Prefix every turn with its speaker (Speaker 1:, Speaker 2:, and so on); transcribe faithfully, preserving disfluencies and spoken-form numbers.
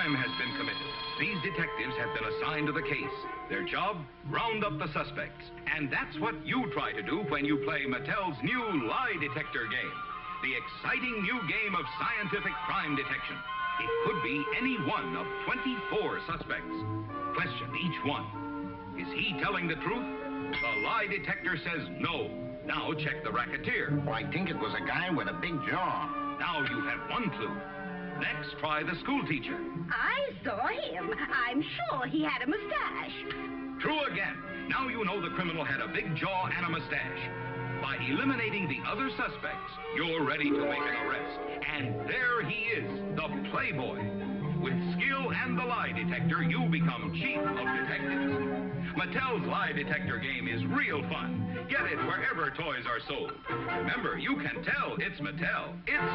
Speaker 1: crime has been committed. These detectives have been assigned to the case. Their job, round up the suspects. And that's what you try to do when you play Mattel's new lie detector game. The exciting new game of scientific crime detection. It could be any one of twenty-four suspects. Question each one. Is he telling the truth? The lie detector says no. Now check the racketeer.
Speaker 2: Well, I think it was a guy with a big jaw.
Speaker 1: Now you have one clue. Next, try the school teacher.
Speaker 3: I saw him. I'm sure he had a mustache.
Speaker 1: True again. Now you know the criminal had a big jaw and a mustache. By eliminating the other suspects, you're ready to make an arrest. And there he is, the playboy. With skill and the lie detector, you become chief of detectives. Mattel's lie detector game is real fun. Get it wherever toys are sold. Remember, you can tell it's Mattel. It's